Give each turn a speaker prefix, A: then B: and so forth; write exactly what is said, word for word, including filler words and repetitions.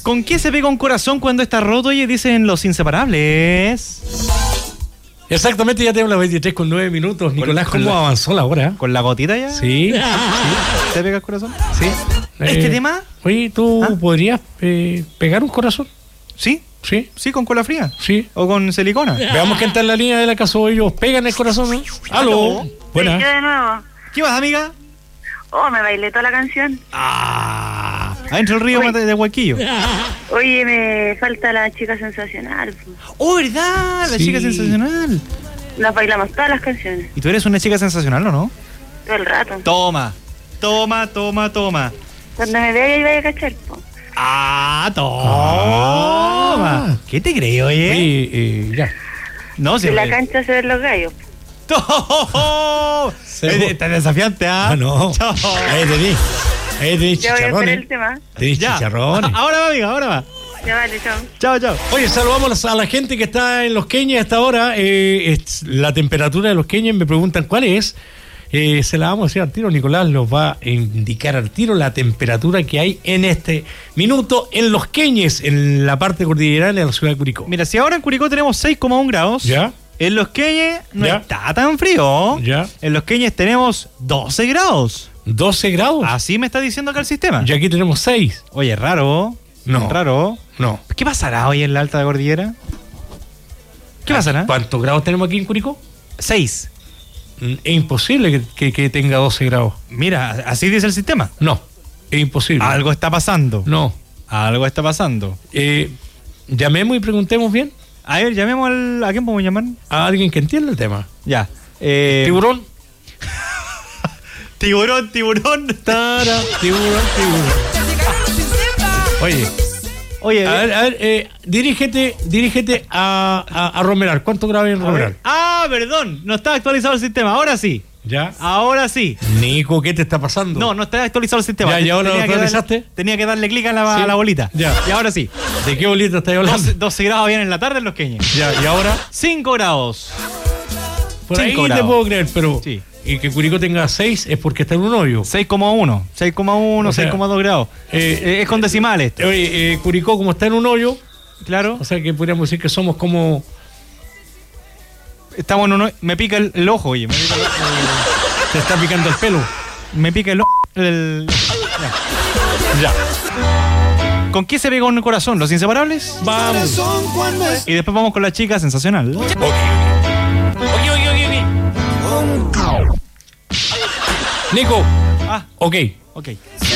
A: ¿Con qué se pega un corazón cuando está roto? Y dicen los inseparables.
B: Exactamente, ya tenemos las veintitrés con nueve minutos. Nicolás,
A: con
B: ¿cómo
A: la-
B: avanzó la hora?
A: ¿Con la gotita ya?
B: Sí.
A: ¿Sí? ¿Se pega el corazón?
B: Sí.
A: ¿Este
B: Eh,
A: tema?
B: Oye, ¿tú
A: ¿Ah?
B: podrías eh, pegar un corazón?
A: Sí,
B: Sí.
A: sí, con cola fría.
B: Sí.
A: O con silicona.
B: Veamos quién está en la línea de la casa. Ellos pegan el corazón, ¿no?
A: Aló.
B: Aló. Buenas.
C: Yo de nuevo.
A: ¿Qué vas, amiga?
C: Oh, me bailé toda la canción.
A: Ah, adentro del río de, de Huequillo.
C: Oye, me falta la chica sensacional.
A: Oh, ¿verdad? La
B: Sí.
A: chica sensacional.
C: Las bailamos todas las canciones,
A: ¿Y tú eres una chica sensacional o no?
C: todo el rato.
A: Toma, toma, toma, toma.
C: Cuando me vea ahí vaya a cachar, po.
A: Ah, toma.
B: Ah.
A: ¿Qué te creo, oye?
B: Oye, eh, ya.
A: No, si
C: En la cancha se ven los gallos, po.
A: ¡Oh!
B: Se-
A: Está desafiante, ¿ah?
B: Ah, no.
A: Chao.
B: Ahí tenés. Ahí tenés
C: Ya voy a esperar
B: chicharrones.
C: el tema.
B: Tenés
A: Ya.
B: chicharrones.
A: Ahora va, amiga, ahora va.
C: Ya vale, chao.
A: Chao, chao.
B: Oye, saludamos a la gente que está en Los Queñes hasta ahora. Eh, es la temperatura de Los Queñes, me preguntan cuál es. Eh, se la vamos a decir al tiro. Nicolás nos va a indicar al tiro la temperatura que hay en este minuto en Los Queñes, en la parte cordillerana de la ciudad de Curicó.
A: Mira, si ahora en Curicó tenemos seis coma uno grados.
B: ¿Ya?
A: En Los Queñes no
B: Ya.
A: está tan frío.
B: Ya.
A: En Los Queñes tenemos doce grados.
B: ¿doce grados?
A: Así me está diciendo acá el sistema.
B: Y aquí tenemos seis.
A: Oye, raro.
B: No.
A: Raro.
B: No.
A: ¿Qué pasará hoy en la alta cordillera? ¿Qué pasará?
B: ¿Cuántos grados tenemos aquí en Curicó?
A: Seis.
B: Mm, Es imposible que, que- que tenga doce grados.
A: Mira, así dice el sistema.
B: No, es imposible.
A: Algo está pasando.
B: No.
A: Algo está pasando.
B: Eh, llamemos y preguntemos bien
A: A ver, llamemos al... ¿A quién podemos llamar?
B: a alguien que entienda el tema.
A: Ya. Eh,
B: Tiburón.
A: tiburón, tiburón.
B: Tara, tiburón, tiburón. Oye,
A: Oye,
B: a ver, a ver, eh, dirígete, dirígete a, a, a Romeral. ¿Cuánto grado hay en
A: a
B: Romeral?
A: ver. Ah, perdón. No está actualizado el sistema. Ahora sí.
B: ¿Ya?
A: Ahora sí.
B: Nico, ¿qué te está pasando?
A: No, no está actualizado el sistema.
B: Ya, ¿y ahora
A: Tenía
B: lo
A: que darle-
B: actualizaste?
A: Tenía que darle clic a la,
B: Sí.
A: a la bolita.
B: Ya.
A: Y ahora sí.
B: ¿De qué bolita estás hablando?
A: doce, doce grados bien en la tarde en Los Queñes.
B: Ya, ¿y ahora?
A: cinco grados.
B: Por ahí
A: Cinco
B: te
A: grados.
B: puedo creer, pero...
A: Sí.
B: Y que Curicó tenga seis es porque está en un hoyo.
A: seis coma uno. seis coma uno,
B: O sea,
A: seis coma dos grados.
B: eh,
A: Eh, es con decimales.
B: Oye, eh, Curicó como está en un hoyo,
A: Claro.
B: o sea que podríamos decir que somos como...
A: Estamos en uno. Me pica el, el ojo, oye. Me pica el,
B: Te está picando el pelo.
A: me pica el ojo. el-
B: Ya.
A: ¿Con qué se pega un corazón? ¿Los inseparables?
B: Vamos.
A: Y después vamos con la chica sensacional.
B: Ok, ok. Ok, ok, ok, ok. Nico.
A: Ah,
B: Ok.
A: ok.